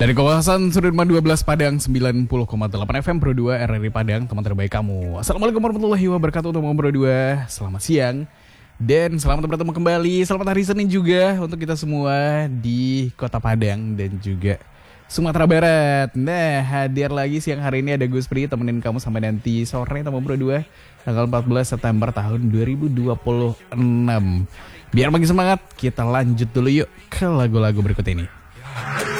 Dari kawasan Sudirman 12 Padang 90,8 FM Pro 2 RRI Padang, teman terbaik kamu. Assalamualaikum warahmatullahi wabarakatuh teman Pro 2. Selamat siang dan selamat bertemu kembali. Selamat hari Senin juga untuk kita semua di Kota Padang dan juga Sumatera Barat. Nah, hadir lagi siang hari ini ada Gus Pri temenin kamu sampai nanti sore teman Pro 2 tanggal 14 September tahun 2026. Biar makin semangat, kita lanjut dulu yuk ke lagu-lagu berikut ini.